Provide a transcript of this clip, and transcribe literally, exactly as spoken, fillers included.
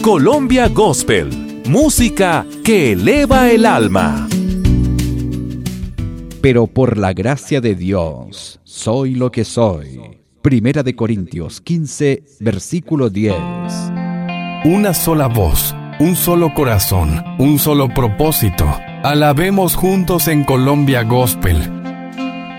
Colombia Gospel, música que eleva el alma. Pero por la gracia de Dios, soy lo que soy. Primera de Corintios quince, versículo diez. Una sola voz, un solo corazón, un solo propósito. Alabemos juntos en Colombia Gospel.